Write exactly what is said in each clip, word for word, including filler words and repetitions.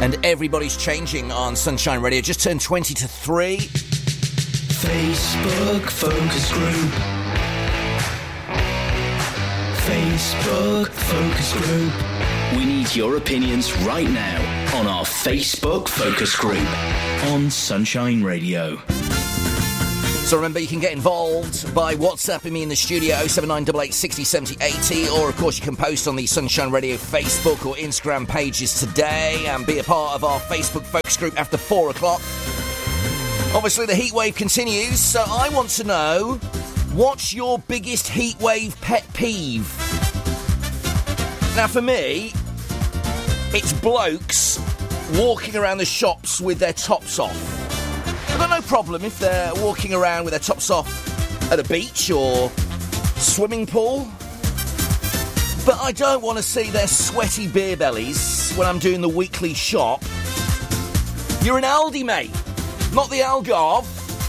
And everybody's changing on Sunshine Radio. Just turned twenty to three. Facebook focus group. Facebook focus group. We need your opinions right now on our Facebook focus group on Sunshine Radio. So remember, you can get involved by WhatsApping me in the studio, oh seven nine eight eight, six oh, seven oh, eight oh, or of course you can post on the Sunshine Radio Facebook or Instagram pages today and be a part of our Facebook focus group after four o'clock. Obviously the heat wave continues, so I want to know, what's your biggest heat wave pet peeve? Now for me, it's blokes walking around the shops with their tops off. I've got no problem if they're walking around with their tops off at a beach or swimming pool. But I don't want to see their sweaty beer bellies when I'm doing the weekly shop. You're an Aldi, mate, not the Algarve.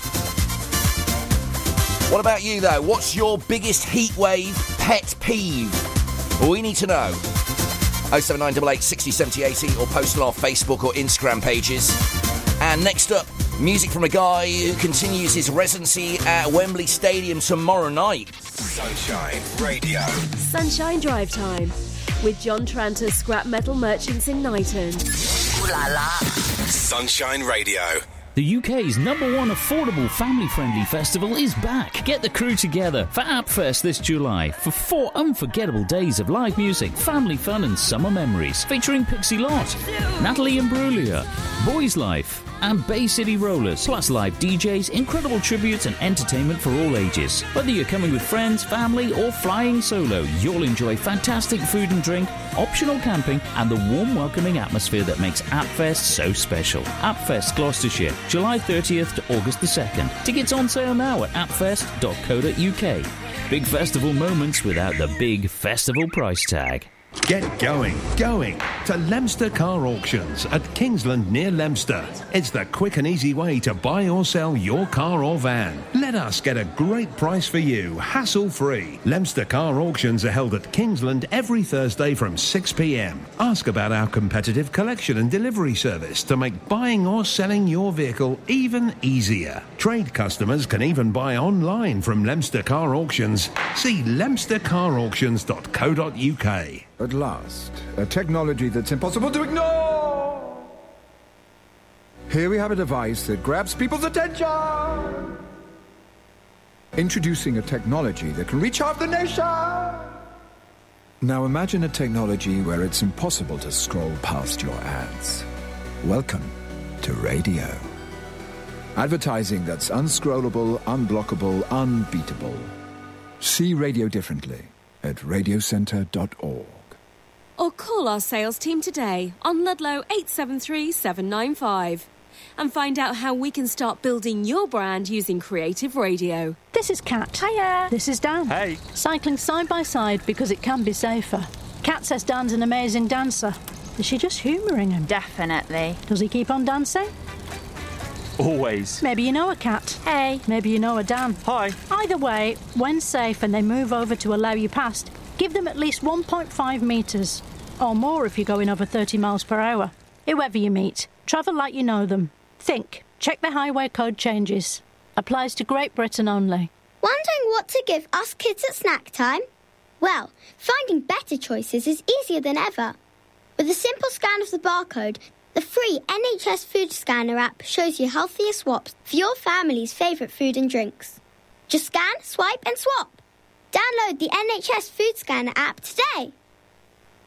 What about you, though? What's your biggest heat wave pet peeve? We need to know. oh seven nine eight eight, six oh, seven oh, eight oh or post on our Facebook or Instagram pages. And next up, music from a guy who continues his residency at Wembley Stadium tomorrow night. Sunshine Radio. Sunshine Drive Time with John Tranter, Scrap Metal Merchants in Knighton. Ooh la la. Sunshine Radio. The U K's number one affordable family-friendly festival is back. Get the crew together for AppFest this July for four unforgettable days of live music, family fun and summer memories featuring Pixie Lott, Natalie Imbruglia, Boys Life and Bay City Rollers, plus live D Js, incredible tributes and entertainment for all ages. Whether you're coming with friends, family or flying solo, you'll enjoy fantastic food and drink, optional camping and the warm welcoming atmosphere that makes AppFest so special. AppFest Gloucestershire, July thirtieth to August the second. Tickets on sale now at appfest dot co dot uk. Big festival moments without the big festival price tag. Get going, going to Leominster Car Auctions at Kingsland near Leominster. It's the quick and easy way to buy or sell your car or van. Let us get a great price for you, hassle-free. Leominster Car Auctions are held at Kingsland every Thursday from six p.m. Ask about our competitive collection and delivery service to make buying or selling your vehicle even easier. Trade customers can even buy online from Leominster Car Auctions. See leominster car auctions dot co dot uk. At last, a technology that's impossible to ignore. Here we have a device that grabs people's attention. Introducing a technology that can reach half the nation. Now imagine a technology where it's impossible to scroll past your ads. Welcome to radio. Advertising that's unscrollable, unblockable, unbeatable. See radio differently at radio centre dot org. Or call our sales team today on Ludlow eight seven three, seven nine five and find out how we can start building your brand using creative radio. This is Kat. Hiya. This is Dan. Hey. Cycling side by side because it can be safer. Kat says Dan's an amazing dancer. Is she just humouring him? Definitely. Does he keep on dancing? Always. Maybe you know a Kat. Hey. Maybe you know a Dan. Hi. Either way, when safe and they move over to allow you past, give them at least one point five metres. Or more if you're going over thirty miles per hour. Whoever you meet, travel like you know them. Think. Check the highway code changes. Applies to Great Britain only. Wondering what to give us kids at snack time? Well, finding better choices is easier than ever. With a simple scan of the barcode, the free N H S Food Scanner app shows you healthier swaps for your family's favourite food and drinks. Just scan, swipe and swap. Download the N H S Food Scanner app today.